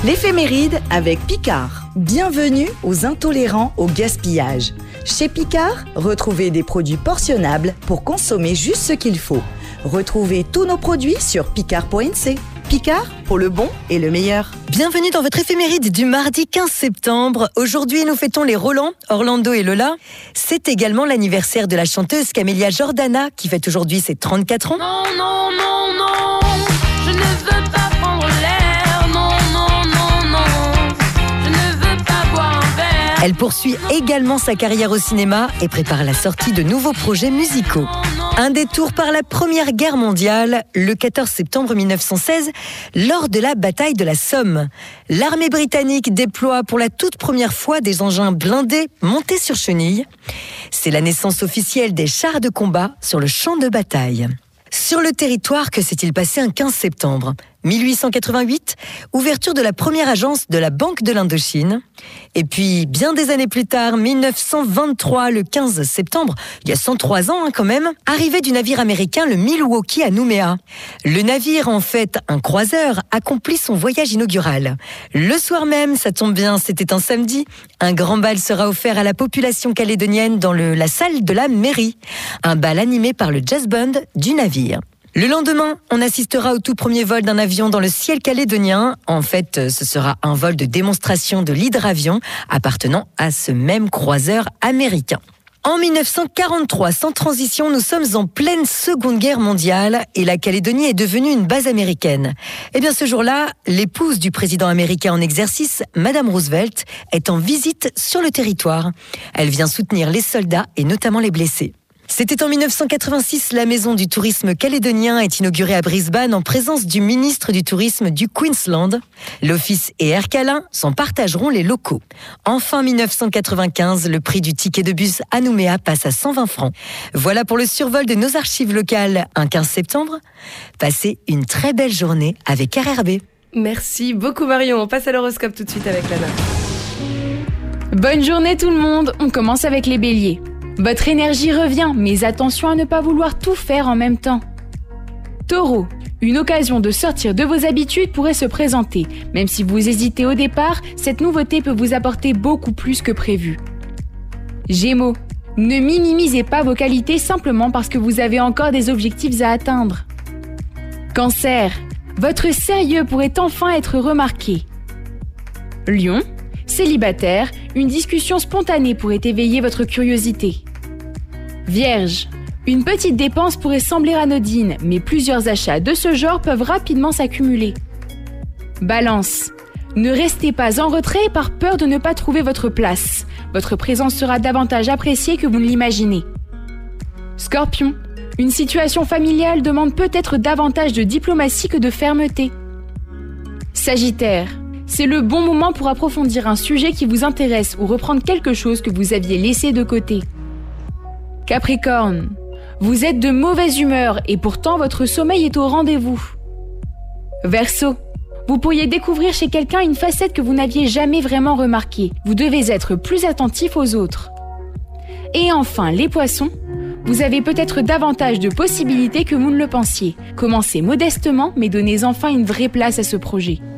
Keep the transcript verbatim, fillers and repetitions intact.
L'éphéméride avec Picard. Bienvenue aux intolérants au gaspillage. Chez Picard, retrouvez des produits portionnables pour consommer juste ce qu'il faut. Retrouvez tous nos produits sur picard point n c. Picard, pour le bon et le meilleur. Bienvenue dans votre éphéméride du mardi quinze septembre. Aujourd'hui, nous fêtons les Roland, Orlando et Lola. C'est également l'anniversaire de la chanteuse Camélia Jordana qui fête aujourd'hui ses trente-quatre ans. Non, non, non, non, je ne veux pas prendre l'air. Non, non, non, non, je ne veux pas boire un verre. Elle poursuit également sa carrière au cinéma et prépare la sortie de nouveaux projets musicaux. Un détour par la Première Guerre mondiale, le quatorze septembre mille neuf cent seize, lors de la bataille de la Somme. L'armée britannique déploie pour la toute première fois des engins blindés montés sur chenilles. C'est la naissance officielle des chars de combat sur le champ de bataille. Sur le territoire, que s'est-il passé un quinze septembre mille huit cent quatre-vingt-huit, ouverture de la première agence de la Banque de l'Indochine. Et puis, bien des années plus tard, mille neuf cent vingt-trois, le quinze septembre, il y a cent trois ans hein, quand même, arrivée du navire américain le Milwaukee à Nouméa. Le navire, en fait, un croiseur, accomplit son voyage inaugural. Le soir même, ça tombe bien, c'était un samedi, un grand bal sera offert à la population calédonienne dans le, la salle de la mairie. Un bal animé par le jazz band du navire. Le lendemain, on assistera au tout premier vol d'un avion dans le ciel calédonien. En fait, ce sera un vol de démonstration de l'hydravion appartenant à ce même croiseur américain. En mille neuf cent quarante-trois, sans transition, nous sommes en pleine Seconde Guerre mondiale et la Calédonie est devenue une base américaine. Eh bien, ce jour-là, l'épouse du président américain en exercice, Madame Roosevelt, est en visite sur le territoire. Elle vient soutenir les soldats et notamment les blessés. C'était en mille neuf cent quatre-vingt-six, la maison du tourisme calédonien est inaugurée à Brisbane en présence du ministre du tourisme du Queensland. L'Office et Air Calin s'en partageront les locaux. Enfin, mille neuf cent quatre-vingt-quinze, le prix du ticket de bus à Nouméa passe à cent vingt francs. Voilà pour le survol de nos archives locales un quinze septembre. Passez une très belle journée avec R R B. Merci beaucoup Marion, on passe à l'horoscope tout de suite avec Lana. Bonne journée tout le monde, on commence avec les béliers. Votre énergie revient, mais attention à ne pas vouloir tout faire en même temps. Taureau, une occasion de sortir de vos habitudes pourrait se présenter. Même si vous hésitez au départ, cette nouveauté peut vous apporter beaucoup plus que prévu. Gémeaux, ne minimisez pas vos qualités simplement parce que vous avez encore des objectifs à atteindre. Cancer, votre sérieux pourrait enfin être remarqué. Lion, célibataire, une discussion spontanée pourrait éveiller votre curiosité. Vierge, une petite dépense pourrait sembler anodine, mais plusieurs achats de ce genre peuvent rapidement s'accumuler. Balance, ne restez pas en retrait par peur de ne pas trouver votre place. Votre présence sera davantage appréciée que vous ne l'imaginez. Scorpion, une situation familiale demande peut-être davantage de diplomatie que de fermeté. Sagittaire, c'est le bon moment pour approfondir un sujet qui vous intéresse ou reprendre quelque chose que vous aviez laissé de côté. Capricorne, vous êtes de mauvaise humeur et pourtant votre sommeil est au rendez-vous. Verseau, vous pourriez découvrir chez quelqu'un une facette que vous n'aviez jamais vraiment remarquée. Vous devez être plus attentif aux autres. Et enfin, les poissons, vous avez peut-être davantage de possibilités que vous ne le pensiez. Commencez modestement, mais donnez enfin une vraie place à ce projet.